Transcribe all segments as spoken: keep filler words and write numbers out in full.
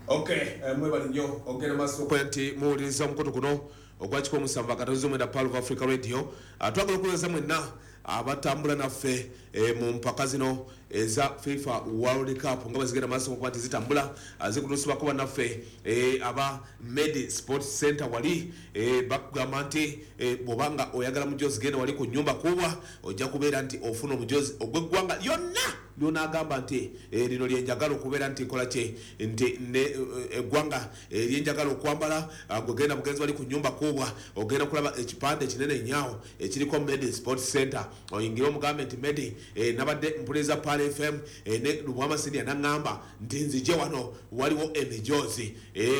Okay, mwebali nnyo ogenda maaso kwenti muwuliriza omukutu guno ogwakiko omusanvu akatozi omwenda Pearl of Africa Radio. Twagala okuweza mwenna abatambula naffe mu mpaka zino eza FIFA World Cup nga bazigenda maaso kuba nti zitambula zikutusibako bannaffe aba Med Sports Center wali bakugamba nti bw'obanga oyagala mujozi genda wali ku nnyumba kubwa ojja kubeera nti ofuna omujozi ogw'eggwanga lyonna lyonagamba nti lino lyenjagala okubeera nti kola kye nti eggwanga lyenjagala okwambala gwegenda bugenzi wali ku nnyumba kubwa ogenda kulaba ekipande kinene nnyawo ekiriko Med Sports Center oyingire omugambe nti Med nabadde mpuliriza Pal F M ne Lubwama Sindia nangamba nti nzije wano waliwo emijozi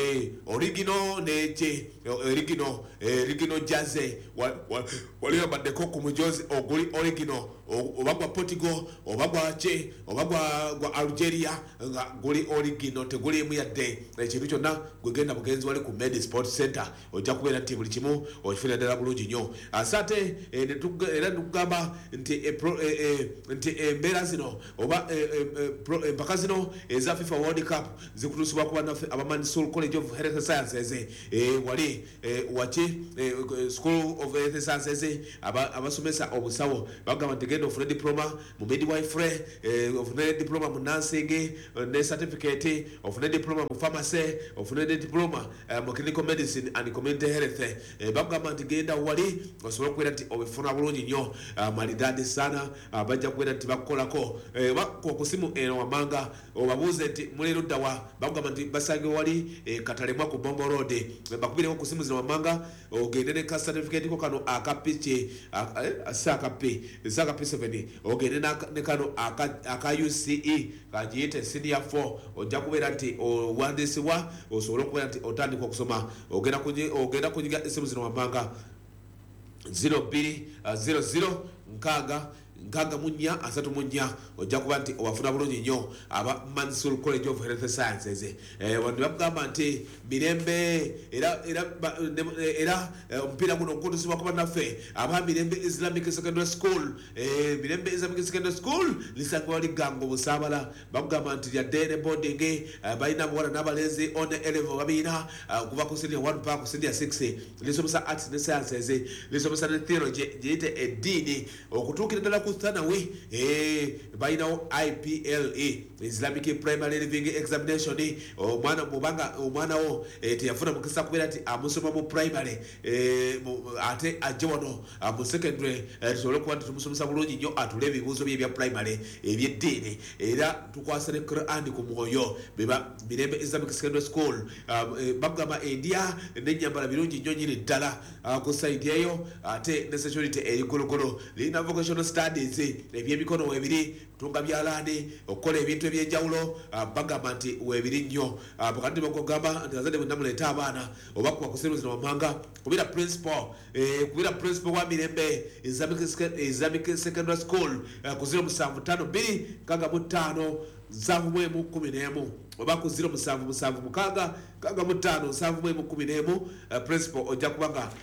original neche original original jazz waliwo baddeko ku mujozi oguli original obagwa Portugal obagwa che obagwa gwa Algeria nga guli original teguli mu yadde ekintu kyonna gwegenda bugenzi wali ku Med Sports Center ojja kubeera nti buli kimu okifuna ddala bulungi nnyo. Asante era tukugamba nti nti embeera zino oba empaka zino eza FIFA World Cup zikutusibwa kuba naffe Abaman Soul College of Health Sciences wali waki School of Health Sciences abasomesa obusawo bagamba nti genda ofune diploma mu midwifery, ofune diploma mu nursing ne certificate, ofune diploma mu pharmacy, ofune diploma mu clinical medicine and community health. Bagamba nti genda wali osobola okubeera nti obifuna bulungi nnyo malidadi sana bajja kubeera nti bakolako ku kusimu eno wamanga obabuuze nti mulero ddawa bagamba nti basange wali Katalemwa ku Bombo Road bakubireko ku simu zino wamanga ogende ne ka certificate ko kano akapiche asakapi asakapi seven ogende ne kano aka U C E kajiyite senior four ojja kubeera nti owandiisibwa osobola okubeera nti otandika okusoma ogenda kunyi ogenda kunyiga esimu zino wamanga zero two zero zero nkaga nkaga munya asatu munya ojja kuba nti obafuna bulungi nnyo aba Mansour College of Health Sciences. Wandi bagamba nti mirembe era era era omupiira guno okutusibwa kuba naffe aba Mirembe Islamic Secondary School. Mirembe Islamic Secondary School lisangwa wali gango busabala bagamba nti ya dene boarding balina bwala n'abalenzi on eleven babina kuva ku senior one pa ku senior six lisomesa arts ne sciences lisomesa ne theology jite edini okutuukira ddala ku thanawi balinawo I P L E Islamic Primary Living Examination. omwana mubanga omwana wo teyafuna mukisa kubeera nti amusoma mu primary ate ajje wano mu secondary tusobole okuba nti tumusomesa bulungi nnyo atule ebibuuzo bye ebya primary ebyeddiini era tukwasa ne Quran ku mwoyo beba Mirembe Islamic Secondary School. Bagamba India n'ennyambala birungi nnyo nyiri ddala ku side eyo ate ne security eri gologolo lina vocational studies ebyemikono webiri tunga byalani okukola ebintu ebyenjawulo bagamba nti webiri nnyo pakati bakugamba nti azadde bwenna muleeta abaana oba kuba kusiru zino wamanga kubira principal kubira principal wa Mirembe Islamic Secondary School ku zero musanvu tano bbiri kaga mu ttaano nsanvu mu emu kumi n'emu oba ku zero musanvu musanvu mukaaga kaga mu ttaano nsanvu mu emu kumi n'emu principal ojja kubanga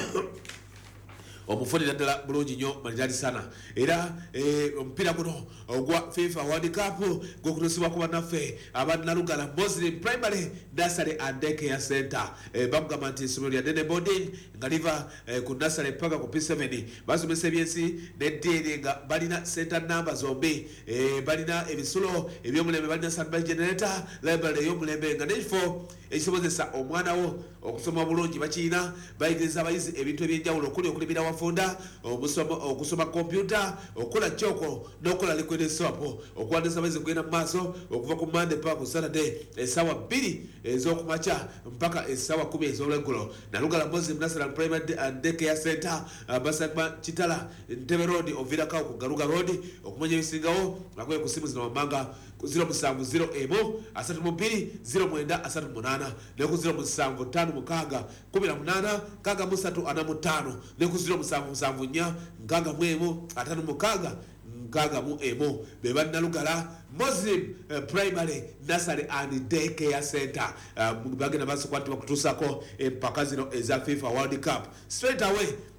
omufunira ddala bulungi nnyo malidadi sana era omupiira guno ogwa FIFA World Cup gwokutusibwa kuba naffe abanalugala Muslim Primary Nursery and Daycare Center. Bagamba nti essomero lya Dene Boarding nga liva ku nursery paka ku P seven basomesa ebyensi n'eddiini nga balina center number zombi balina ebisulo ebyomulembe balina standby generator library ey'omulembe nga n'ekifo ekisobozesa omwana wo okusoma bulungi bakiyina bayigiriza abayizi ebintu ebyenjawulo okuli okulimira wafunda okusoma kompyuta okola kyoko n'okola liquid swap okuwandiisa abayizi kugenda mu maaso okuva ku Monday paka ku Saturday essaawa bbiri ez'okumakya mpaka essaawa kumi ez'olweggulo. Nalugala Muslim Nursery Primary and Daycare Center Basagma Kitala Ntebe Road ovirakawo ku Garuga Road. Okumanya ebisingawo nakuye ku simu zino wamanga ku zero musanvu zero emu asatu mu bbiri zero mwenda asatu munaana ne ku zero musanvu ttaano mukaaga kumi na munaana kaaga mu ssatu ana mu ttaano ne ku zero musanvu musanvu nnya nkaaga mu emu ataano mukaaga nkaaga mu emu be bannalugala Muslim uh, Primary Nursery and Daycare Center. Bagenda basokwati bakutusako empaka zino eza FIFA World Cup straight away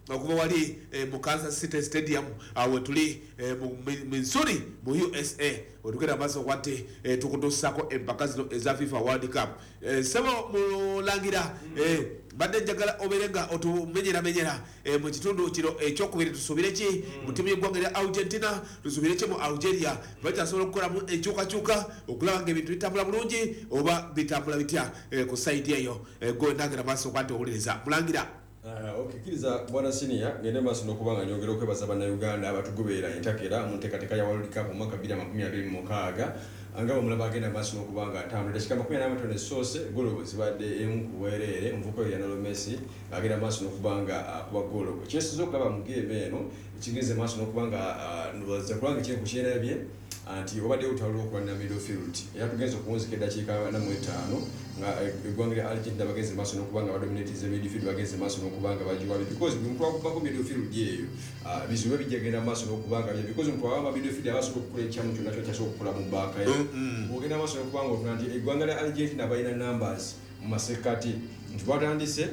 okuva wali mu Kansas City Stadium awe tuli mu Missouri mu U S A otugenda maaso kwate tukutuusako empaka zino eza FIFA World Cup sebo mulangira badde njagala oberenga otumenyera menyera mu kitundu kino ekyokubiri tusubire ki mu timu y'eggwanga lya Argentina tusubire ki mu Algeria bakyasobola okukolamu enkyukakyuka okulaba nga ebintu bitambula bulungi oba bitambula bitya ku sayidi eyo gwe nangira maaso kwate owuliriza mulangira. Uh, okay, kiriza bwana senior ngende maso nokubanga nyongera okwebaza bana Uganda abatugoberera entakera mu nteekateeka ya World Cup mu mwaka bbiri makumi abiri mu mukaaga angabo mulaba agenda maso nokubanga atambula kikama makumi ana matone sose golo zibadde emu kuwerere mvuko ya Lionel Messi agenda maso nokubanga akuba golo kyesizo kulaba mu game eno kigeze maso nokubanga ndoza kulanga kye kukyerabye anti obadde utalo kwa na midfield era tugenze okuwunzika eddakiika na mu etaano nga eggwanga lya Argentina bagenze maso nokubanga badominate ze midfield bagenze maso nokubanga bajiwabe because muntu akubako midfield yeyo bizibu bijagenda maso nokubanga bya because muntu awamba midfield abasobola okukula ekyamu kyonna kyo kyasobola okukula mu bbaaka yo ogenda maso nokubanga otunanti eggwanga lya Argentina balina numbers mu masekati nti batandise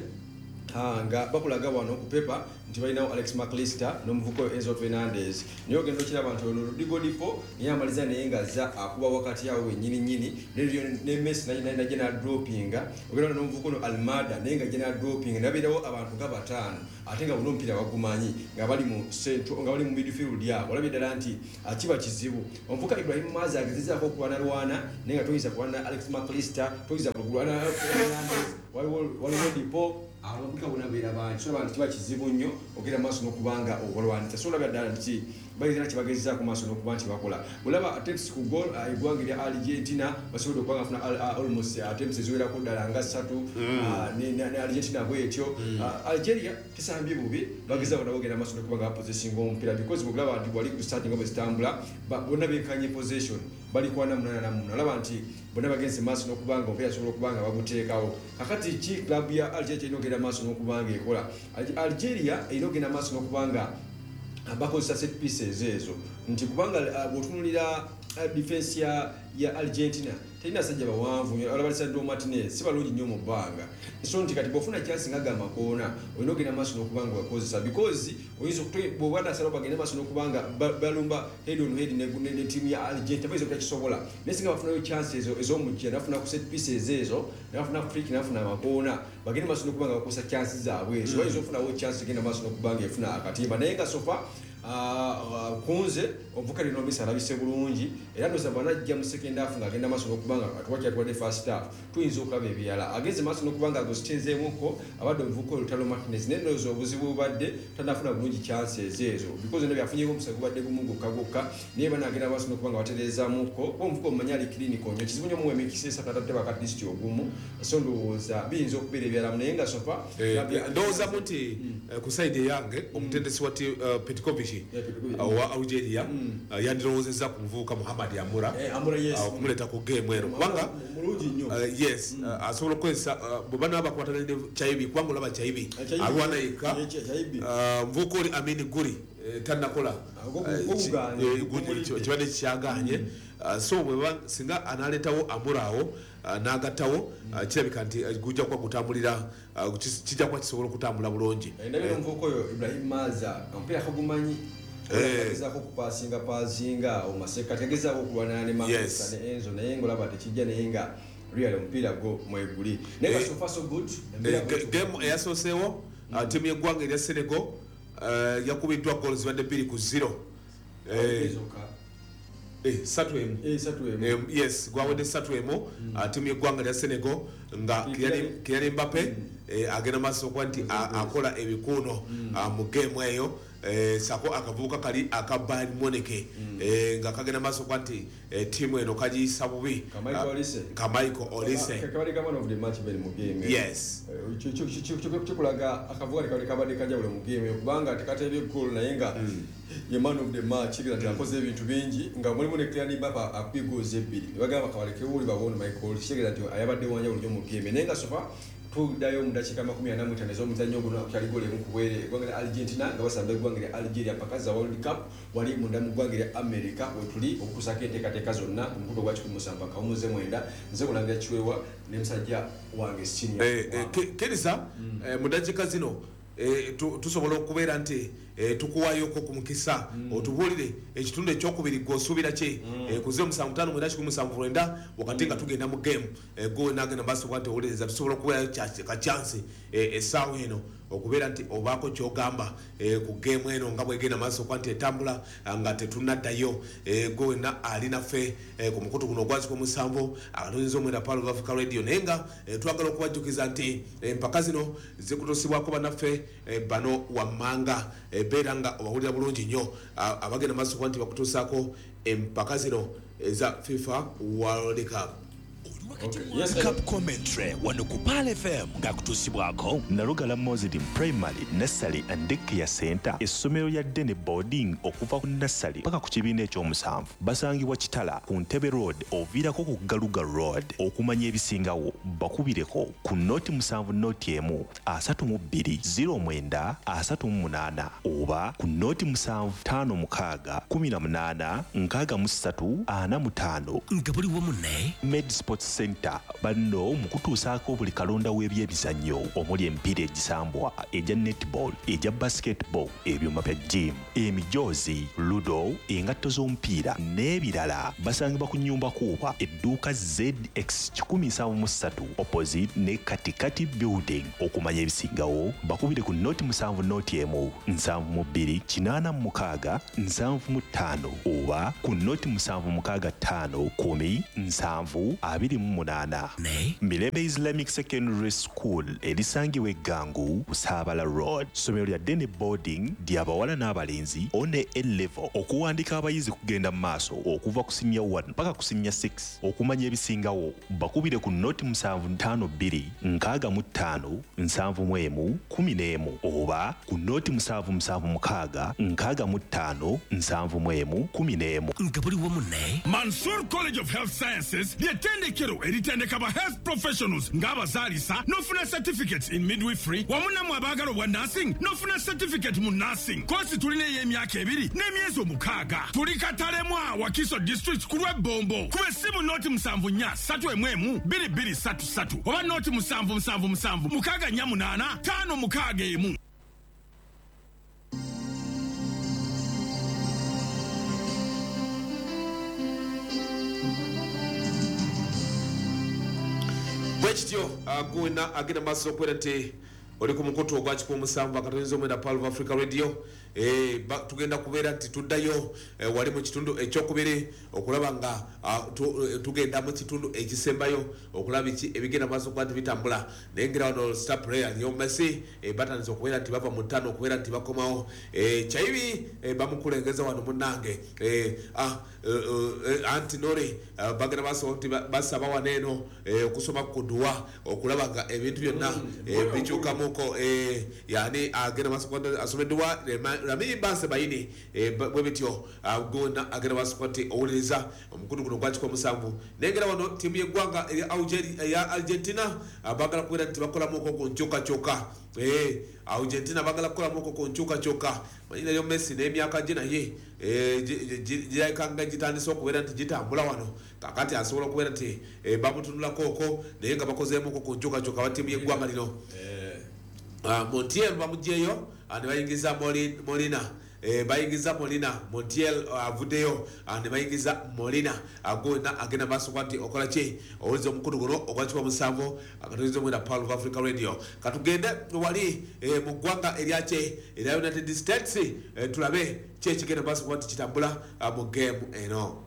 nga bakulaga wano ku pepa nti balinawo Alex McAllister n'omuvuko Enzo Fernandez niyo gendo kiraba nti ono Rodrigo Dipo niye amaliza naye ngaza akuba wakati awo nyini nyini ne Messi naye naye gena droppinga ogenda n'omuvuko no Almada naye nga gena dropping nabirawo abantu nga batano ate nga buno mpira bagumanyi nga bali mu central nga bali mu midfield yabo olabye ddala nti akiba kizibu omuvuka Ibrahim Maza agezezaako okulwana lwana naye nga toyinza kulwana Alex McAllister toyinza kulwana Fernandez waliwo waliwo Dipo abamuka bonabera bantu so abantu kiba kizibu nnyo ogera maaso n'okubanga obalwanisa so olabya ddala nti bayina kibagezeza ku maaso n'okuba nti bakola olaba attempts ku goal eggwanga lya Argentina basobodde okubanga afuna almost attempts eziwerako ddala nga ssatu ne Argentina bwetyo Algeria tisambye bubi bageza bona bogenda maaso n'okubanga bapossessinga omupiira because bwolaba nti bwali ku starting nga bwe zitambula bonna benkanye possession bali kwana munana na munana olaba nti bonna bagenze maaso n'okubanga omupiira asobola okubanga baguteekawo kakati ki club ya Algeria inogenda maaso n'okubanga ekola Algeria inogenda maaso n'okubanga abakozesa set pieces ezo nti kubanga bwotunulira defense ya ya Argentina tena sajja bawanvu olaba Lisandro Martinez si balungi nnyo mu bbanga so nti kati bofuna chance nga gama kona oyinogenda maaso n'okubanga bakozesa because oyinza okutoyibwa bwana salo bagenda maaso n'okubanga balumba head on head ne team ya Argentina bayizo kutakisobola nesinga bafunayo chance ezo ez'omujja nafuna ku set pieces ezo nafuna freak nafuna makona bagenda maaso n'okubanga bakozesa chances zaabwe ezo bayizo ofunawo chance genda maaso n'okubanga efuna akatimba naye nga sofa Uh, kunze ovuka lino bisala bise bulungi era ndo sabana ajja mu second half nga agenda maaso n'okubanga atwakya twade first half tuyinza okulaba ebyala ageze maaso n'okubanga agositenzeemuko abadde omuvuko Lautaro Martinez nendozo obuzibu bubadde tanafuna bulungi chances ezo because ndo byafunyeeko omusago badde gumu gokka gokka naye bana agenda maaso n'okubanga batereezaamuko omuvuko omumanyali clinical nnyo kizibu nnyo mu emikisa esatu atadde bakadisiti ogumu so ndowooza biyinza okubeera ebyala naye nga sofa ndowooza muti ku side eyange omutendesi wa Petkovic wa Algeria yandiroozezza ku muvubuka Muhammad Amura okumuleta ku game ero kubanga yes asobola okukozesa bwebana bakwatana ne Chaibi kubanga olaba Chaibi alwana yekka muvubuka oli Amin Guri tannakola kibadde kikyaganye so bweba singa analetawo Amura awo n'agattawo kirabika nti gujja kuba gutambulira kijja kuba kisobola okutambula bulungi endabira omuvubuka oyo Ibrahim Maza omupiira kagumanyi gezaako okupasinga pasinga omaseka tegezaako okulwana ne Makusa ne Enzo naye nga olaba tekijja naye nga real omupiira go mweguli naye nga so far so good game eyasoseewo ttiimu y'eggwanga erya Senegal yakubiddwa goal zibadde bbiri ku zero Eh, satu emu. Eh, satu emu. Um, yes, gwawede satu emu. Mm. Uh, timu y'eggwanga lya Senegal nga Kylian Mbappe mm. eh, agenda maaso kwa nti akola ebikuuno mm. uh, mu game eyo eh, sako akavubuka kali aka Bayern Munich mm. eh, nga kagenda maaso kwa nti eh, timu eno kagiyisa bubi Kamaiko Olise uh, Kamaiko Olise kabali kama one of the match bali mu game yes chukulaga akavubuka kali kabali kanja buli mu game kubanga tekatebye goal naye nga ye man of the match kira mm. akoze ebintu bingi nga muri mu Kylian Mbappe akwigoze ebiri bagamba kabaleke uli babone Michael kigera nti ayabadde wanja buli mu game nenga sofa tudayo mu dakika makumi ana mu tano z'omuzannyo guno kyali gole mu kubwere eggwanga lya Argentina nga basamba eggwanga lya Algeria paka za World Cup wali mu ndamu eggwanga lya America wetuli okusaka enteekateeka zonna omukuto gwa kikumi musamba kawumuze mwenda nze kulangira kiwewa ne musajja wange senior eh, eh, Kerisa mm. eh, mu dakika zino eh, tu, tusobola okubeera nti eh, tukuwayoko ku mukisa mm. otubulire ekitundu ekyokubiri gwosuubira ki mm. eh, kuze musanvu ttaano mwenda kikumi musanvu lwenda wakati nga tugenda mu game eh, go nagenda maaso kwati owuliriza tusobola okubeera kachansi eh, essaawa eno okubeera nti obaako kyogamba eh, ku game eno nga bwegenda maaso kwanti etambula nga tetunaddayo eh, go wena ali naffe eh, ku mukutu guno ogwaki ku musanvu akalonyiza omwenda Pearl of Africa Radio naye nga eh, twagala okubajjukiza nti empaka eh, zino zikutusibwako bannaffe eh, bano wammanga eh, beera nga obawulira bulungi nnyo abagenda maaso kwa nti bakutuusaako empaka zino eza FIFA World Cup. Okay. Yes, Cup commentary wano ku Pal F M ngakutusibwako Nalugala Mozidi Primary Nursery and Daycare Center essomero ya Dene Boarding okuva ku nursery paka ku kibiina ekyomusanvu basangibwa Kitala ku Ntebe Road oviirako ku Galuga Road okumanya ebisingawo bakubireko ku noti musanvu noti emu asatu mu bbiri ziro mwenda asatu mu munaana oba ku noti musanvu ttaano mukaaga kumi na munaana nkaaga mu ssatu ana mu ttaano nga buli wamu ne Med Sports Center banno mukutuusaako buli kalonda w'ebyebizannyo omuli emipiira egisambwa eja netball eja basketball ebyuma bya gym emijoozi ludo engatto z'omupiira n'ebirala basangibwa ku nnyumba kuuba edduuka Z X kikumi nsanvu mu ssatu opposite ne katikati building okumanya ebisingawo bakubire ku noti musanvu noti emu nsanvu mu bbiri kinaana mu mukaaga nsanvu mu ttaano oba ku noti musanvu mukaaga ttaano kumi nsanvu abiri mu munana ne Mirembe Islamic Secondary School erisangibwa Eggangu Busaabala Road somero lya Dene Boarding ly'abawala n'abalenzi one A level okuwandika abayizi kugenda mu maaso okuva ku senior one mpaka ku senior six okumanya ebisingawo bakubire ku noti musanvu ttaano bbiri nkaaga mu ttaano nsanvu mu emu kumi n'emu oba ku noti musanvu musanvu mukaaga nkaaga mu ttaano nsanvu mu emu kumi n'emu nga buli wamu ne Mansour College of Health Sciences ly'ettendekero eritendeka ba health professionals ng'abazaalisa n'ofuna certificates in midwifery wamu nammwe abaagala obwa nursing n'ofuna certificate mu nursing kosi tulina ey'emyaka ebiri n'emyezi omukaaga tuli Katalema Wakiso district ku lw'ebbombo kuba essimu noti musanvu nnya ssatu emu emu bbiri bbiri ssatu ssatu oba noti musanvu musanvu musanvu mukaaga nnya munaana ttaano mukaaga emu. Bwekityo gwena agenda maaso okubeera nti oli ku mukutu ogwaki ku musanvu akatonyiza omwenda Pearl of Africa Radio eh tugenda kubeera nti tuddayo eh, wali mu kitundu ekyokubiri okulaba nga uh, tu, tugenda mu kitundu ekisembayo okulaba iki ebigenda maaso kwa nti bitambula nengera wano star player yo Messi eh, batanze okubeera nti bava mu ttaano okubeera nti bakomawo eh, chaibi eh, bamukulengeza wano munnange eh, ah, uh, uh, Antinori uh, bagenda maaso nti basaba waneeno eh, okusoma ku dua okulaba nga ebintu byonna eh, bikyukamuko eh, yani agenda maaso kwa asome dua eh, Rami Banse Baini bwebityo gona agenda baskwati owuliriza omukulu guno gwaki kwa musanvu nengera wano timu y'eggwanga ya Argentina bagala kubeera nti bakola muko ku nkyuka kyuka eh Argentina bagala kukola muko ku nkyuka kyuka manyina yo Messi n'emyaka gye naye girayikanga gitandise okubeera nti gitambula wano kakati asobola okubeera nti bamutunula kooko naye nga bakozeemuko ku nkyuka kyuka ba timu y'eggwanga lino Montiel bamugyeyo ane bayingiza Molina eh bayingiza Molina Montiel avudeyo ane bayingiza Molina agona agenda maaso kwati okola ki owuliza omukulu guno ogwaki wa musanvu akatonyiza omwenda Pearl of Africa Radio katugende wali eh, mu ggwanga eryache erya United States eh, tulabe ki ekigenda maaso kwati kitambula uh, mu game eno.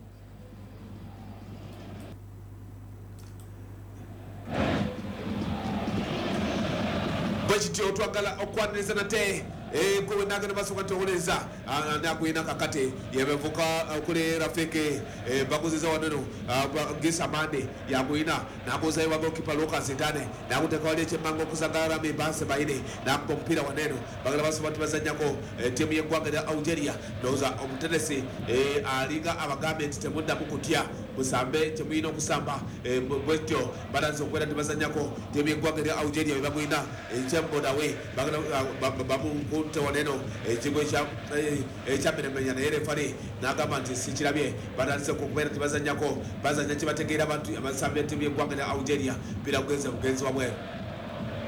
Bwekityo twagala okwaniriza nate eh ko nagenda basoka towoleza nakwina kakate yabevuka kule rafiki eh bakuziza waneno gisa mande yakwina nakoza yabago kipa Lucas Ndane nakuteka wale chemango kusangara me Banse Baini nakupa mpira waneno bagala baso batu bazanyako timu y'eggwanga ya Algeria noza omutenesi eh aliga abagambe temunda mukutya musambe timu ino kusamba eh bwetyo badanzo kwenda tibazanyako timu y'eggwanga ya Algeria bagwina chembo dawe bagala babu kunte waneno ekigo kya ekyamenemenya ne refari nagamba nti sikirabye badanze kukubeera tibazanyako bazanya kibategeera abantu amasambe timu y'eggwanga ya Algeria bila kugenza bugenzi wamwe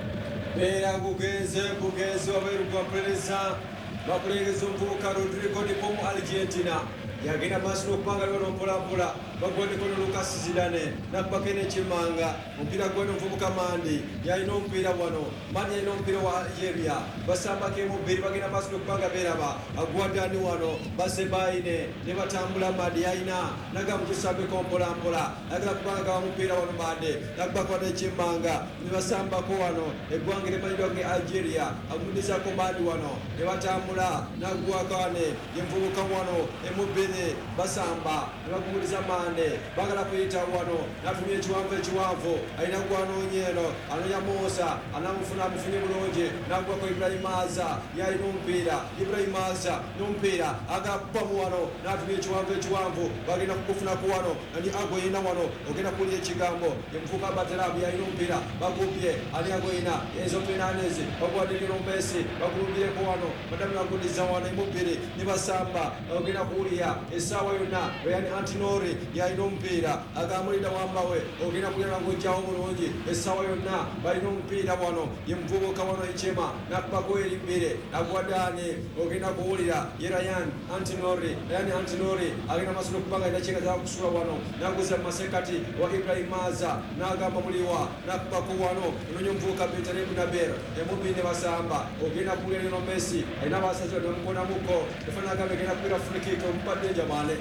Beera gugenze bugenze wabeerugwa pereza bakulengeza omuvubuka Rodrigo de Pomo Argentina yagenda maaso n'okubanga liwano mpolampola bagwondeko ne Lucas Zidane nakubakene Chimanga omupiira gweno omuvubuka Mandi yalina omupiira wano Mandi yalina omupiira wa Algeria basambako emubbiri bagenda maaso n'okubanga beeraba agwadani wano basebaine ne batambula Mandi yalina nagamutusambeko mpolampola ayagala kubanga gawa mupiira wano Mandi nakubako ne Chimanga ne basambako wano eggwanga limanyirwa ge Algeria agumudizako Mandi wano ne batambula nagwakane yemuvubuka wano emubbiri basamba ne bagumudiza Mandi bagala kuyita wano natumye ekiwanvu ekiwanvu alina gwanoonyeno anonya Musa anamufuna amufunye bulungi nagwako Ibrahimaza yalina omupiira Ibrahimaza n'omupiira agakubamu wano natumye ekiwanvu ekiwanvu bagenda kukufunako wano ani Agoyina wano ogenda kulya ekigambo yemuvuka Baterabu yalina omupiira bagubye ani Agoyina ezo penanezi bagwadilira ombesi bagulumbireko wano madamu nagudiza wano emubbiri nibasamba ogenda kuwulya essaawa yonna yani Antinori yalina omupiira agamulinda wambawe ogenda kulira ng'ojjawo bulungi essaawa yonna balina omupiira wano yemuvubuka wano Ichema nakubako erimbire nagwadani ogenda kuwulira ye Ryan Antinori Ryan Antinori agenda maaso n'okubanga alina kyenga kusula wano naguza mu masekati wa Ibrahimaza nagamba muliwa nakubako wano ononya omuvubuka Bentaleb Naber emubbiri ne basamba ogenda kuwulira Lionel Messi alina abasazi nemukonamuko efanagamba egenda kuwira frikik omupadde Jamane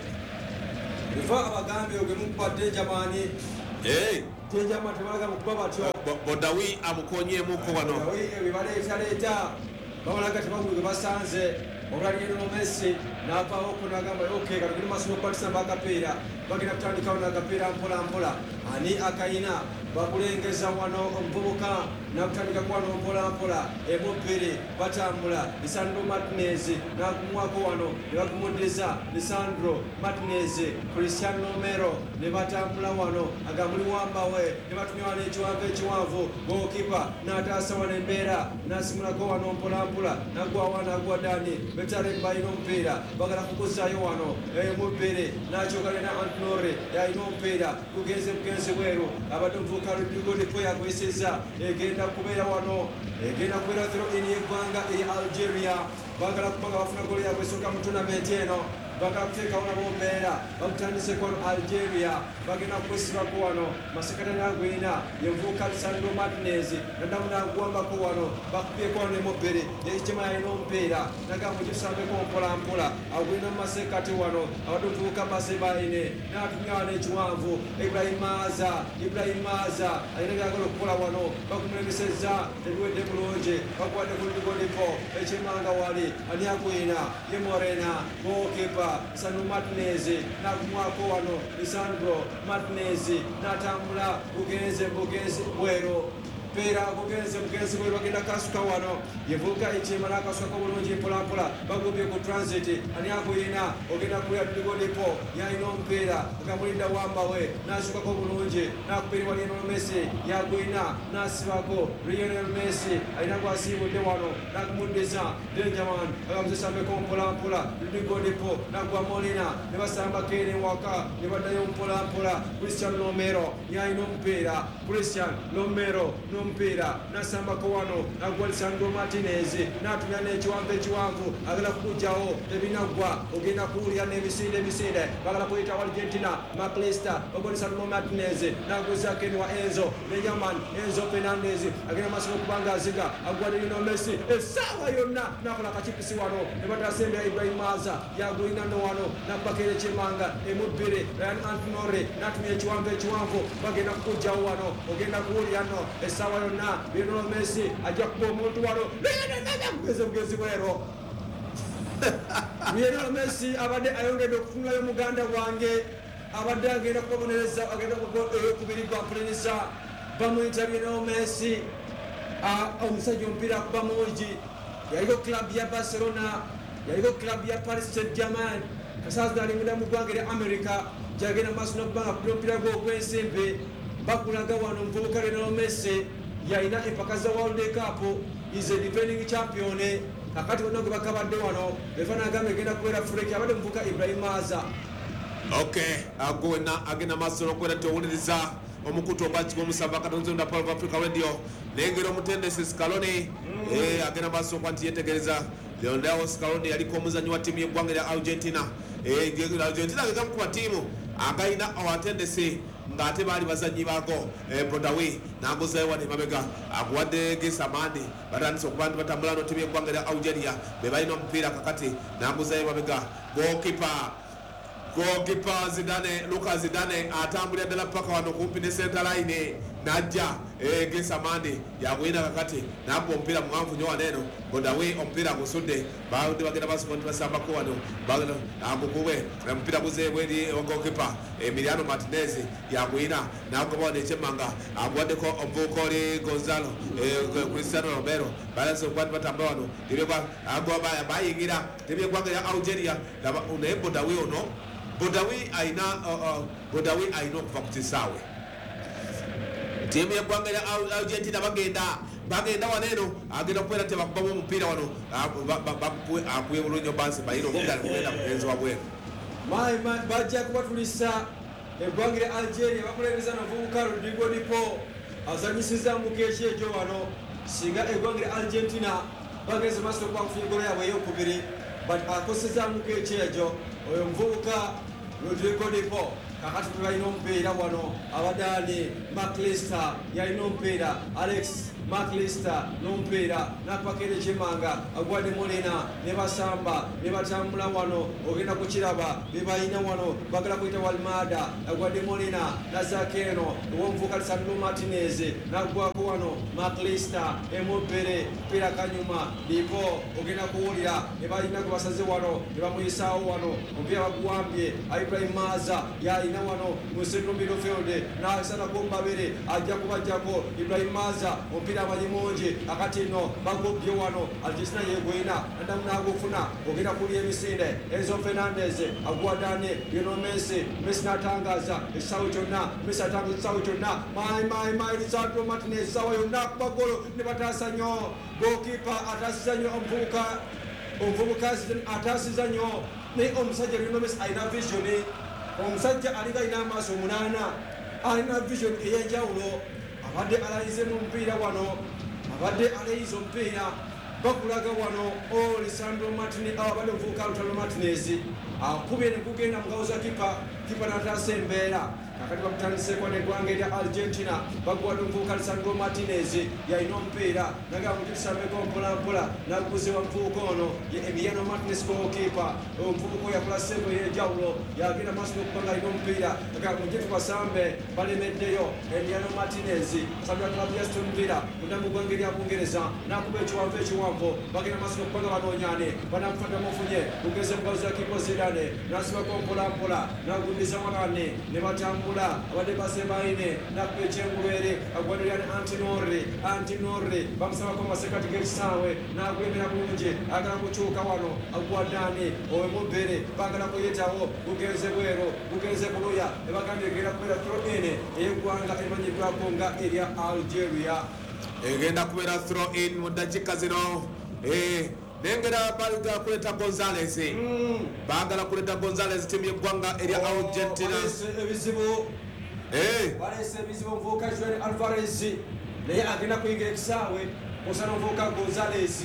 Ifa abagambi ogemukupadde Jamani Hey Tejama tebalaga mukuba batyo Bodawi amukonyemuko wano Bodawi ebibaleeta leeta babalaga tebaguluge basanze obulali Lionel Messi n'avaawo ko n'agamba okay kati tuli maaso n'okukwatisa akapiira bagenda kutandikawo n'akapiira mpola mpola ani akayina bakulengeza wano omuvubuka nakutandika kwano mpola mpola emubbiri batambula Lisandro Martinez nagumwako wano ne bagumudiza Lisandro Martinez Cristiano Romero ne batambula wano agamuli wambawe ne batumya wano ekiwanvu ekiwanvu gokipa n'ataasa wano embeera nasimulako wano mpola mpola nagwa wano agwa Dani Betare balina omupiira bagala kuguzaayo wano emubbiri n'akyogana na Antinori yalina omupiira gugenze bugenzi bweru abadde omuvubuka Rodrigo de Pomo yakweseza egenda kubeera wano egenda kubeera thero eri eggwanga eri Algeria bagala kubanga bafuna golo yabwe esooka mu tournament eno bagala kuteekawo nabo mbeera bakutandise kwano Algeria bagenda kwesibako wano masekati nagwina yemuvubuka Lisandro Martinez naddamu nagwambako wano bakubyeko wano emubbiri Ichema yalina omupiira nagamba gisambeko mpola mpola agwina mu masekati wano abadde omuvubuka Basebaine n'atumya wano ekiwanvu Ibrahimaza Ibrahimaza alina byagala okukola wano bakumulembeseza tebiwedde bulungi bakwate ku Rodrigo Echemanga wali ani agwina ye Morena gokipa Lisandro Martinez nagumwako wano Lisandro Martinez n'atambula bugenze bugenzi bwero Pera bugenze bugenzi bwero bagenda kasuka wano yevuka Ichema n'akasuka bulungi mpolampola bagubye ku transit ani agwina ogenda kulya Rodrigo de Pomo yalina omupiira agamulinda wambawe n'asukako bulungi nakubiri wa Lionel Messi yagwina n'asibako Lionel Messi alina gwasiibudde wano nagumudiza Benjamin agamusambeko mpolampola Rodrigo de Pomo nagwa Molina ne basambako eri waka ne baddayo mpolampola Cristiano Romero yalina omupiira Cristiano Romero n'omupiira n'asambako wano nagwa Lisandro Martinez n'atumya n'ekiwanvu ekiwanvu agala kukugjawo tebinaggwa ogenda kuwulira n'emisinde emisinde bagala kuyita wa Argentina Maclester bagwa Lisandro Martinez n'aguzako eni wa Enzo Benjamin Enzo Fernandez agenda maaso n'okubanga aziga agwa Lionel Messi essaawa yonna n'akola akakipisi wano ne batasembera Ibrahimaza yagulina no wano n'akubakera Chimanga emubbiri Ryan Antinori n'atumya ekiwanvu ekiwanvu bagenda kukugjawo wano ogenda kuwulira no essaawa yonna Lionel Messi ajja kuba omuntu wano bugeze bugezi bwero Lionel Messi abadde ayongedde okufungayo muganda wange abadde agenda kubabonereza agenda okubiri gwa pulinisa bamuyita Lionel Messi omusajja omupiira akuba mungi yaliko club ya Barcelona yaliko club ya Paris Saint-Germain kasaza alimida mu ggwanga erya America gyagenda maaso n'okubanga kupira omupiira gwe ogw'ensimbi bakulaga wano omuvubuka Lionel Messi yalina empaka za World Cup is a defending champion kakati wano gwe bakabadde wano efana agamba egenda kubeera freki abadde omuvubuka Ibrahimaza Okay agona agenda maaso n'okubeera nti owuliriza omukutu ogwakiko omusamba katonzo nda Power of Africa Radio nengero mutendesi Scaloni eh agenda baso kwanti yetegereza Leonardo Scaloni yaliko omuzanyi wa timu y'eggwanga lya Argentina eh Argentina ngam ku timu againa awatendesi ngate bali bazanyi bago eh Broadway naguze wani mabega agwade gesamani batanso kubantu batambula no timu y'eggwanga lya Algeria be balina mpira kakati naguze mabega goalkeeper goalkeeper Zidane Lucas Zidane atambulira dala paka wano kumpi ne center line najja eh gesamani yagwina kakati nabo mpira mwanvu nyo waneno Broadway ompira gusudde baudi bagenda basonti basamba ko wano bagenda agukuwe mpira guze bwedi goalkeeper Emiliano Martinez yagwina nagoba ne chemanga agwade ko Ovukori Gonzalo eh Cristiano Romero balanso kwandi batambula wano tibekwa agoba bayingira tibekwa ya Algeria laba une Broadway ono Broadway aina Broadway aino kuva kutisawe timu y'eggwanga lya Argentina bagenda bagenda waneno agenda kwera te bakubamo omupira wano akuye bulungi bansi bayiro kugala kugenda kugenzi wabwe mai bajja kubatulisa eggwanga lya Algeria bakulembeza n'omuvubuka Rodrigo Dipo azanyisiza mu keeki ekyo wano singa eggwanga lya Argentina bagenze maaso okuba kufunye golo yaabwe ey'okubiri but akoseza mu keeki ekyo oyo omuvubuka Rodrigo Dipo kakati tubalina omupiira wano abadani McAllister yalina omupiira Alex McAllister n'omupiira napakere Chimanga agwade Molina ne basamba ne batambula wano ogenda kukiraba bebalina wano bagala kuyita Walmada agwade Molina nazakeno owomuvuka Lisandro Martinez nagwako wano McAllister emupere pira kanyuma Dipo ogenda kuwulira ne balina ku basaze wano ne bamuyisaawo wano omupiira baguwambye Ibrahim Maza yalina wano mu central midfield n'asana kumbabere ajja kubajjako Ibrahim Maza omupiira amanyimungi akati no bagobye wano Argentina yegwina ndamu nagufuna ogenda kulya emisinde Enzo Fernandez agwadane Lionel Messi Messi natangaza esawo kyonna Messi atangaza esawo kyonna mai mai mai Lisandro Martinez sawa yonna kubagolo ne batasa nnyo goalkeeper atasiza nnyo omuvubuka omuvubuka atasiza nnyo ne omusajja Lionel Messi alina vision omusajja alinga ina amaaso munaana alina vision ey'enjawulo abadde alayize mu mupiira wano abadde alayize omupiira bakulaga wano o Lisandro Martinez abadde omuvubuka Lautaro Martinez akubye ne kugenda mu ngalo za kipa kipa n'ataasa embeera kakati bakutandiseko n'eggwanga erya Argentina bagwadde omuvubuka Lisandro Martinez yalina omupiira naga mukitusambeko mpolampola naguze wa muvubuka ono ye Emiliano Martinez goalkeeper omuvubuka oyo yakola sseevu ey'enjawulo yagenda maaso n'okubanga alina omupiira naga mujje tubasambe balemeddeyo Emiliano Martinez asambira klabu ya Aston Villa munda mu ggwanga erya Bungereza n'akuba ekiwanvu ekiwanvu bagenda maaso n'okubanga banoonyane banamufata mufunye kugeza mu ngalo za kipa Zidane n'asibako mpolampola n'aguddiza wanane ne batambula abadde basembaine nakuba ekyengulwere agwadirani Antinori Antinori bamusabako amasekati g'ekisaawe n'agwemera bulungi agala kukyuka wano agwadani owe mubbere bagala kuyitawo bugenze bwero bugenze buluya ebagambye egenda kubeera throw-in ey'eggwanga emanyiddwako nga erya Algeria egenda kubeera throw-in mu ddakiika zino eh nengera balga kuleta Gonzalez mm. bagala kuleta Gonzalez timu y'eggwanga erya oh, Argentina ebizibu eh balese ebizibu omuvubuka Julian Alvarez naye agenda kuyingira ekisaawe osana omuvubuka Gonzalez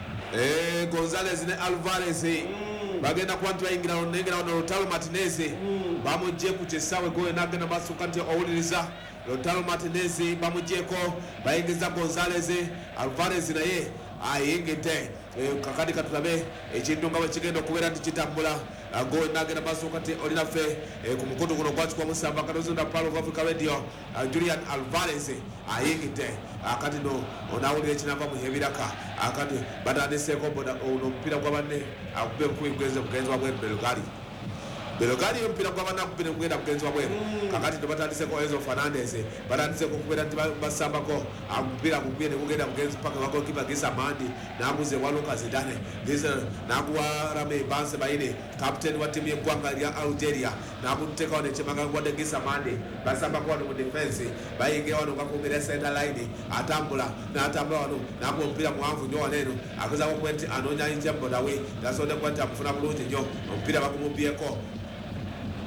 eh Gonzalez ne Alvarez mm. bagenda kwantu bayingira nengera ono Lautaro Martinez mm. bamujje ku kisaawe goye nagenda basuka nti owuliriza Lautaro Martinez bamujjeko bayingiza Gonzalez Alvarez naye ayingite kakati katulabe ekintu nga bwekigenda okubeera nti kitambula go nagenda basooka ti olina ffe ku mukutu guno gwakikuwa musamba katozunda Power of Africa Radio Julian Alvarez ayingite akati no onawulira ekinava mu ebiraka akati batandiseeko boda ono omupiira gwa banne akube bukubi bugenze bugenzi wabwe Belgari Belgari omupiira gwa banne akubire kugenda bugenzi wabwe kakati tebatandiseko Enzo Fernandez batandiseko okubeera nti basambako omupiira gugwie ne gugenda bugenzi paka wagokipa Gisa Mandi naguze wa Lucas Zidane naguwa Rame Banse Baine captain wa timu y'eggwanga lya Algeria nakuteeka wano ekimanga gwadde Gisa Mandi basambako wano mu defense bayingira wano ngakumbira center line atambula n'atambula wano nakuwa omupiira muwanvu nnyo waneeno agezaako okuba nti anoonya ayinja Broadway tasonde kuba nti amufuna bulungi nnyo omupiira bagumubyeko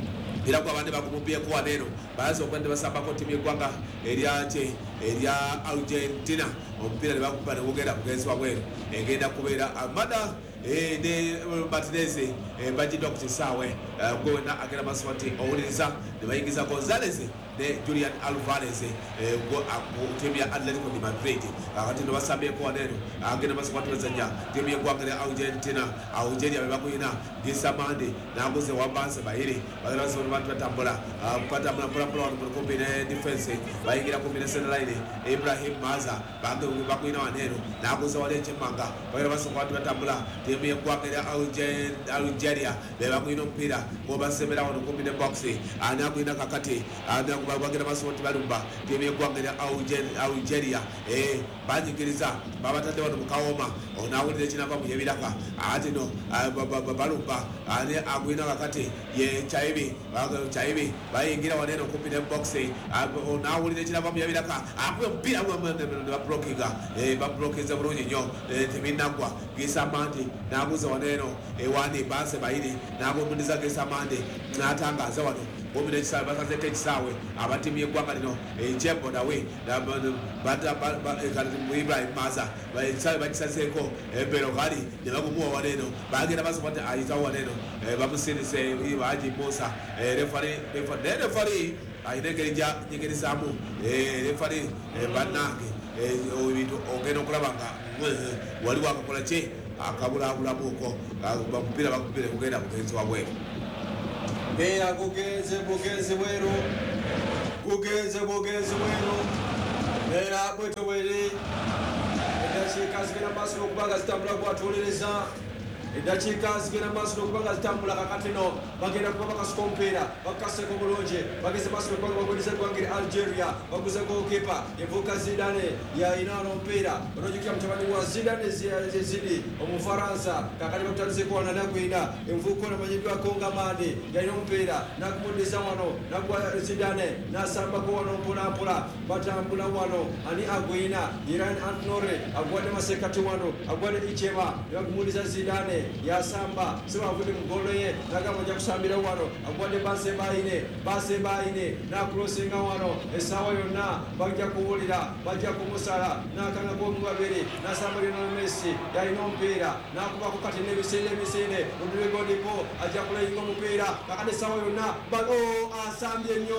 mpira gw'abandi bagumubyeko waneeno bayaza okwenda basambako ttiimu y'eggwanga eryate erya Argentina omupiira ne bakuba ne gugenda kugenzebwa bweru egenda kubeera amada ne Martinez bagiddwa ku kisaawe gwe wena agenda maaso nti owuliriza ne bayingiza Gonzalez ne Julian Alvarez ttiimu ya Atletico de Madrid kakati no basambyeko waneeno agenda maaso nti bazanya ttiimu y'eggwanga lya Argentina Algeria be bakuyina Gisamandi n'aguze wambanse bayiri bagenda basobola bantu batambula batambula mpolampola wano kumpi ne defense bayingira kumpi ne center line Ibrahim Maza bakuyina waneeno n'aguze wali ekyemmanga bagenda basobola bantu batambula ttiimu y'eggwanga lya Algeria be bakuyina omupiira gwobasembera wano kumpi ne box ani akuyina kakati bagenda maaso nti balumba ttiimu y'eggwanga lya Algeria banyigiriza babatadde wano mu kawoma onaawulira ekinava mu yebiraka ate no balumba ani agwina kakati ye Chaibi Chaibi bayingira waneeno kumpi ne box onaawulira ekinava mu yebiraka akuba omupiira bablokinga bablokinze bulungi nnyo tebinaggwa Gisamandi n'aguza waneeno ewani banse bayiri n'agomundiza Gisamandi n'atangaza wano kumpi n'ekisaawe basazeko ekisaawe abatiimu y'eggwanga lino ekyebodawe Ibrahim Maza ekisaawe bakisazeeko embero gali ne bagumuwa waneeno bagenda basoba nti ayitawo waneeno bamusindise Haji Musa refari refari ayina engeri gyanyigirizaamu refari bannange ebintu ogenda okulaba nga waliwo akakola ki akabulaabulamuuko bamupiira bakupiire kugenda kugenzebwa bweru mbeera gugenze bugenzi bweru gugenze bugenzi bweru mbeera bweto bweri eddakiika zigenda maaso n'okubanga zitambula gwatuuliriza eddakiika zigenda maaso n'okubanga zitambula kakati no bagenda kuba bakasuka omupiira bakukaseko bulungi bageze maaso n'okubanga bagwiriza eggwanga erya Algeria baguze goalkeeper envuuka Zidane yayina n'omupiira onojjukira mutabani wa Zidane Zidi Omufaransa kakati bakutandizeko wano nagwina envuuka ono amanyiddwako nga Mane yayina omupiira nakumuddiza wano nagwa Zidane nasambako wano mpolampola batambula wano ani agwina Iran Antnore agwadde masekati wano agwadde Ichema nebakumuddiza Zidane yasamba sibavudde mu golo ye nagamba ojja kusambira wano agwadde base bayine base bayine nakulosinga wano essaawa yonna bajja kuwulira bajja kumusala nakanga gomubabiri nasamba Lionel Messi yalina omupiira nakubako kati n'ebisinde ebisinde Rodrigo Di Paul ajja kulayinga omupiira kakati essaawa yonna asambye nnyo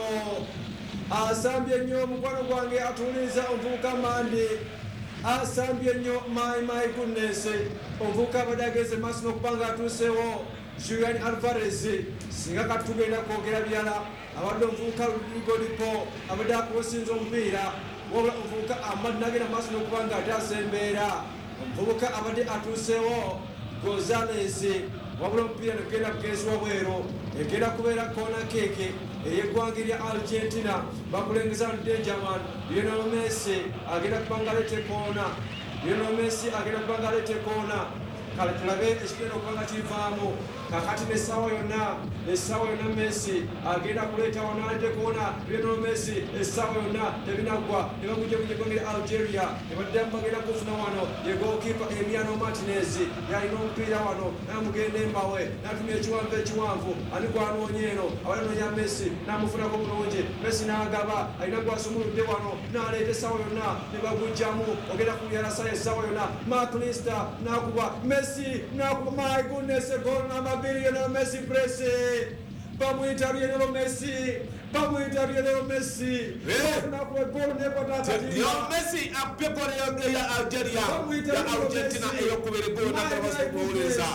asambye nnyo mukwano gwange atuuliza omuvubuka Mande asambye nnyo my my goodness omuvubuka abadde ageze maaso n'okubanga atuusewo Julian Alvarez singa kati tugenda kwogera byala abadde omuvubuka Rodrigo Di Paul abadde akusinza omupiira wabula omuvubuka amadde nagenda maaso n'okubanga ate asembeera omuvubuka abadde atuusewo Gonzalez wabula omupiira negenda kugenzebwa bweru egenda kubeera kona keeke ey'eggwanga erya Argentina bakulengeza Dangerman Lionel Messi agenda kubanga alete koona Lionel Messi agenda kubanga alete koona kale tulabe ekigenda okubanga kivaamu kakati n'essaawa yonna essaawa yonna Messi agenda kuleeta wano alete koona Lionel Messi essaawa yonna tebinaggwa ne bagujja ku eggwanga erya Algeria ne baddamu bagenda kufuna wano ye goalkeeper Emiliano Martinez yalina omupiira wano namugenda embawe natumya ekiwanvu ekiwanvu ani gwanoonye eno abalanoonya Messi namufunako bulungi Messi n'agaba alina gwasumuludde wano n'aleeta essaawa yonna ne bagujjamu ogenda kulyalasa essaawa yonna Maklista n'akuba Messi n'akuba my goodness goal number Lionel Messi presse bamuyita Lionel Messi bamuyita Lionel Messi nakuba goal nekwatakati Lionel Messi ape goal ya Algeria ya Argentina eyokubiri goal nakabasikuwuliza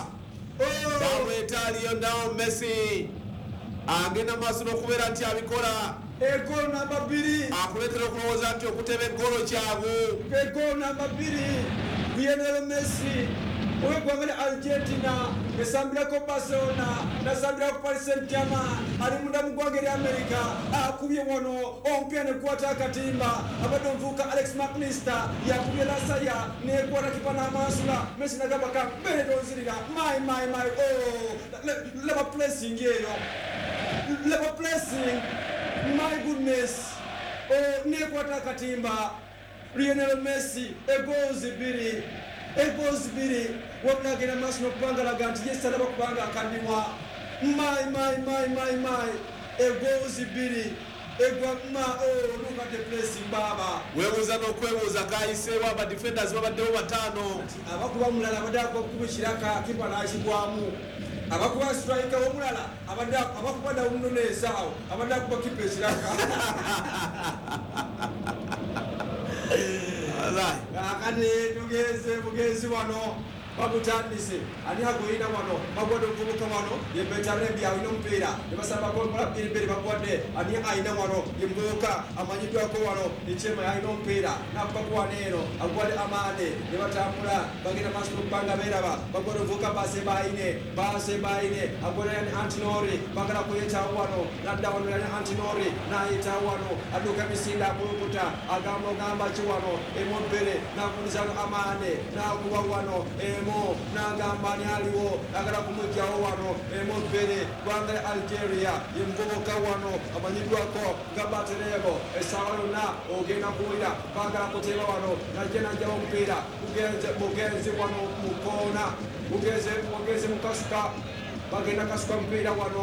bamuyita Lionel Messi agenda maaso n'okubeera nti abikola egolo namba bbiri akuleetera okulowooza nti okuteba eggolo kyabu egolo namba bbiri Lionel Messi ow'eggwanga lya Argentina esambirako Barcelona nasambirako Paris Saint-Germain ali munda mu ggwanga erya America akubye wano omupiira nekwata akatimba abadde omuvubuka Alex McAllister yakubye lasaya nekwata kipa n'amansula Messi nagamba ka mbere tonzirira my my my oh laba pressing eyo laba pressing my goodness oh nekwata akatimba Lionel Messi egoals bbiri egoals bbiri wabula agenda maaso n'okubanga laga nti yesalaba kubanga akadimwa my my my my my egozi biri egwa ma oh look at the place baba webuza n'okwebuuza kayiseewo aba defenders babaddewo bataano abakuba mulala abadde akukubikiraka kipa n'akigwamu abakuba striker omulala abadde abakuba dawuno n'esaawo abadde akuba kipa ekiraka kakati tugeze mugezi wano bakutandise ani agoyina wano bagwadde okubuka wano yebetarebi alina omupiira nebasabakoola biribiri bagwadde ani ayina wano yembuuka amanyiddwako wano ekyema alina omupiira nakubakuwana eno agwadde amaane nebatambula bagenda maaso okubanga beeraba bagwadde ovubuka base baine base baine agwadde yani antinori bagala kuyetaawo wano nadda wano yani antinori nayetaawo wano adduka emisinde akulukuta agamba ogamba ki wano emobbere nakunizano amaane nakuba wano emo nagamba ni aliwo agala kumujjawo wano emobbere gwanga Algeria yemvubuka wano amanyiddwako gabaterebo essaawa yonna ogenda kuwulira bagala kuteeba wano najje najjawo omupiira bugenzi wano mukoona bugenzi mukasuka bagenda kasuka mupiira wano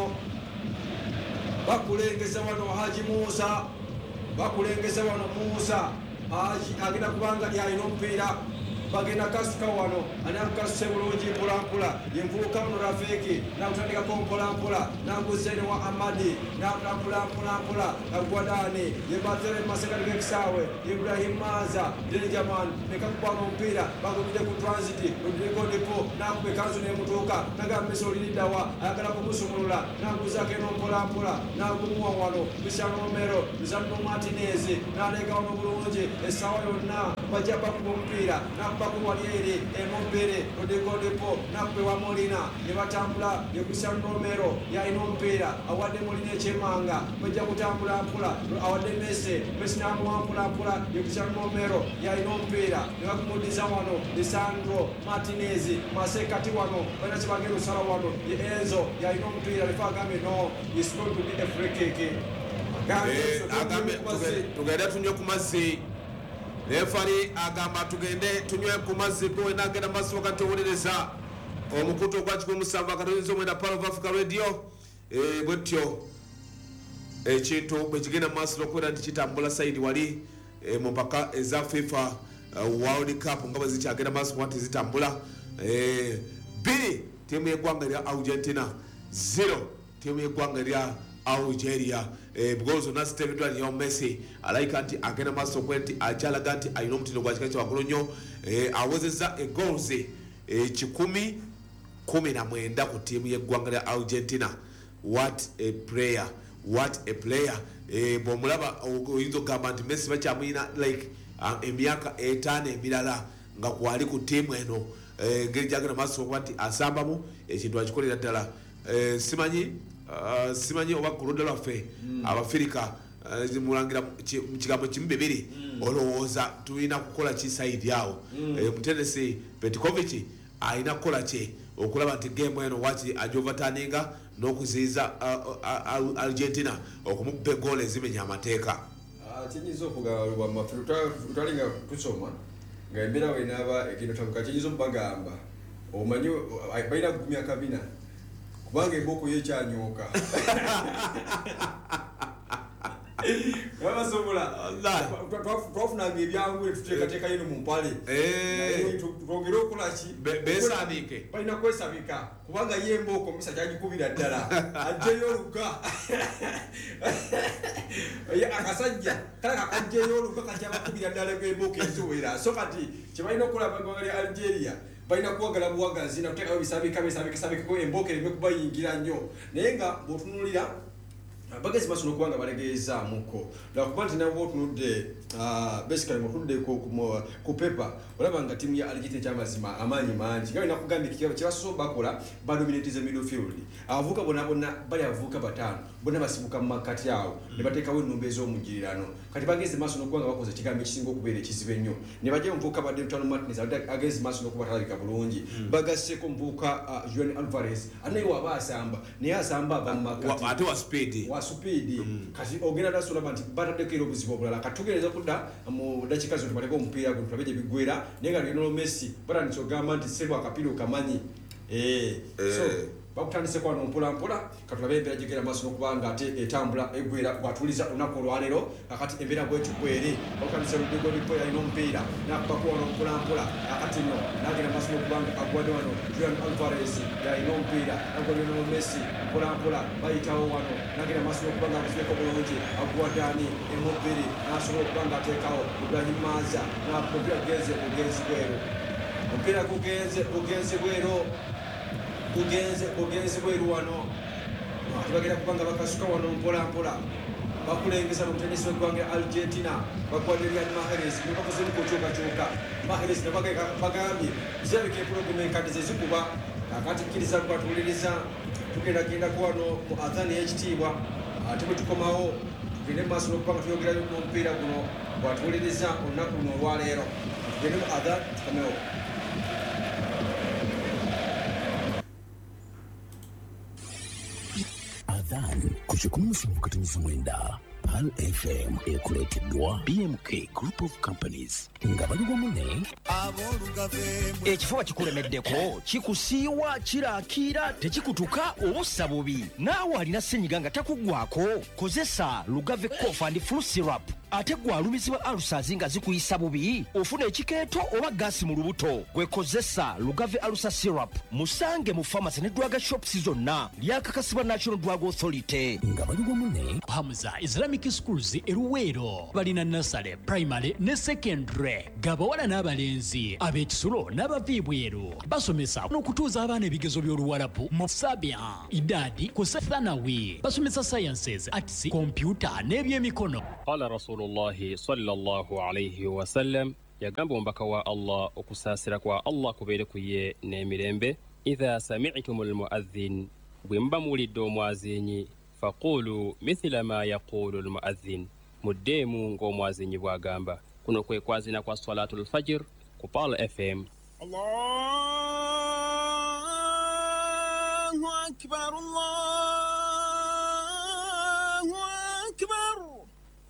bakulengeza wano Haji Musa bakulengeza wano Musa Haji agenda kubanga yalina omupiira bagenda kasuka wano ani akukasuse bulungi mpulampula yenvubuka wano Rafiki nakutandikako mpolampola nanguzene wa Amadi nampulampulampula agwadani yebatere mumasekati gekisaawe Ibrahim Maza Dilijaman nekakubanga omupiira bagumide ku transit odirekondepo nakuba ekanzu nemutuuka nagambisa olinidawa ayagala kumusumulula nanguzako eno mpolampola nagumuwa wano Cristiano Romero Lisandro Martinez nalega wano bulungi essaawa yonna bajja bakuba omupiira bakuwaliere emobbere odegodepo nakwewa Molina nebatambula Cristiano Romero yalina omupiira awadde Molina ekyemanga bajja kutambula mpula awadde Messi Messi namuwa mpulampula Cristiano Romero yalina omupiira nebakumudiza wano Lisandro Martinez masekati wano balina kibagenda osala wano Enzo yalina omupiira lefa agambe no is going to be a free kick agambe tugende tunywe ku mazzi refari agamba tugende tunywe ku mazzi bwe nagenda maaso wakati owuliriza omukutu ogwakiko omusanvu akatoyinza omwenda Power of Africa Radio bwetyo ekintu bwe kigenda maaso okubeera nti kitambula saidi wali mu mpaka eza FIFA World Cup nga bwe zikyagenda maaso kuba nti zitambula bbiri tiimu y'eggwanga erya Argentina zero tiimu y'eggwanga erya Algeria bugozo na stevedwa Lionel Messi alaika nti agenda maaso okubeera nti akyalaga nti alina omutindo gwa kika kyawagulu nnyo awezezza egoals kikumi kumi na mwenda ku tiimu y'eggwanga lya Argentina. What a player, what a player. Bw'omulaba oyinza okugamba nti Messi bakyamuyina like emyaka etaano emirala nga kwali ku tiimu eno engeri gyagenda maaso okuba nti asambamu ekintu akikolera ddala. Simanyi Uh, simanyi oba ku ludda lwaffe Abafirika mulangira mu kigambo kimu bibiri olowooza tulina kukola ki saidi awo Mutendesi Petkovic alina kukola ki okulaba nti geemu eno wakiri agyovataninga n'okuziyiza Argentina okumukuba egoolo ezimenya amateeka. Kiyinza okugalwa maffe tutalinga tusoma nga embeera wenaaba egenda tabuka kiyinza okubagamba omanyi balina kugumya kabina kubanga emboko yekyanyooka abasobola twafunanga ebyangu tuteekateeka yino mu mpale twongere okolaki beesabike balina kwesabika kubanga ye emboko misa kyagikubira ddala ajjeyo oluka akasajja kale kakajjeyo oluka kakyabakubira ddala emboko eziwera so kati kyebalina okukola eggwanga lya Algeria balina kuwagala buwagazi nakuteekayo bisabika bisabika sabikako emboko ereme kubayingira nnyo naye nga bw'otunulira bagezi maaso n'okubanga balegeezaamuko lwakuba nti nabo otunudde basically mutunudde ku pepa olaba nga tiimu ya Algeria ekyamazima amaanyi mangi nga balina kugambye kyebasoso bakola badominatiza midfield abavubuka bonna bonna bali abavubuka bataano bonna basibuka mu makati awo ne bateekawo ennumba ez'omugirirano kati bagezi maaso n'okubanga bakoze ekigambo ekisinga okubeera ekizibu ennyo ne bajja omuvubuka badde Lautaro Martinez agezi maaso n'okuba talabika bulungi bagasseeko omuvubuka Julian Alvarez anaye waba asamba naye asamba ava mu makati ate wa speed wa speed kati ogenda nasolaba nti bataddeko era obuzibu obulala katugereza kudda mu dakiika zino tubaleko omupiira guno tulabe gye biggwera naye nga Lionel Messi batandise okugamba nti sebo akapiira okamanyi so bakutandise kwano mpola mpola katulabe embeera gigera maaso n'okubanga ate etambula egwera bwatuliza olunaku olwaleero akati embeera bwetu kweri bakutandise Rodrigo Nipoya alina omupiira nakubako wano mpola mpola akati nno nagenda maaso n'okubanga agwadde wano Julian Alvarez yalina omupiira agwadde wano Messi mpola mpola bayitawo wano nagenda maaso n'okubanga akuzibeko bulungi agwaddani emubbiri nasobola okubanga ateekawo Ibrahim Maza namupiira gugenze bugenzi bweru omupiira gugenze bugenzi bweru kugenze kugenze bweru wano tubagenda kubanga bakasuka wano mpola mpola bakulengeza mu tenisi w'eggwanga Argentina bakwatira Riyad Mahrez bakoze kukyukakyuka Mahrez bagambye zirabika empologoma enkadde ze zikuba akati kkiriza kwatuliriza tugendagenda ku wano mu adhani y'ekitiibwa ate bwe tukomawo tugende mu maaso n'okubanga tuyogerayo mu mupiira guno bwatuwuliriza olunaku luno olwaleero tugende mu adhan tukomewo. Adhan kuchukua msimu katimiza mwenda Pal F M ekuleteddwa B M K Group of Companies nga bali bamune ekifuba kikulemeddeko kikusiiwa kiraakira tekikutuka obussa bubi naawe alina ssenyiga nga takuggwako kozesa Lugave Cough and Flu Syrup ate gwalumizibwa alusazi nga zikuyisa bubi ofuna ekikeeto oba gaasi mu lubuto gwekozesa Lugave Alusa Syrup musange mu pharmacy ne drug shops zonna lyakakasibwa National Drug Authority nga bali bamune. Hamza Islamic Schools eruweero balina nursery primary ne secondary gabawala n'abalenzi ab'ekisulo n'abaviibweru basomesa n'okutuuza abaana ebigezo by'oluwalabu mu sabia idadi ku thanawi basomesa sciences arts computer n'ebyemikono. Qala Rasulullahi sallallahu alayhi wa sallam yagamba omubaka wa Allah okusaasira kwa Allah kubeere ku ye n'emirembe idha sami'tumul muadhin bwe muba muwulidde omwazinyi faqulu mithla ma yaqulu almuadhin muddeemu ng'omwazinyi bw'agamba. Kuno kwe kwazina kwa salatul fajr ku Pal F M. Allahu akbar Allah